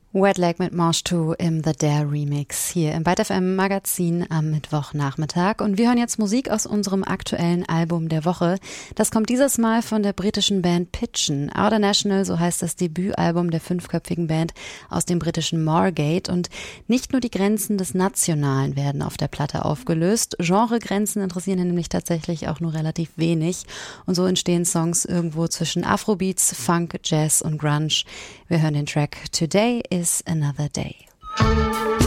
Wet Leg mit Manche 2 im The Dare Remix hier im Byte FM Magazin am Mittwochnachmittag. Und wir hören jetzt Musik aus unserem aktuellen Album der Woche. Das kommt dieses Mal von der britischen Band Pitchen. Outer National, so heißt das Debütalbum der 5-köpfigen Band aus dem britischen Moorgate. Und nicht nur die Grenzen des Nationalen werden auf der Platte aufgelöst. Genregrenzen interessieren nämlich tatsächlich auch nur relativ wenig. Und so entstehen Songs irgendwo zwischen Afrobeats, Funk, Jazz und Grunge. Wir hören den Track Today is Another Day.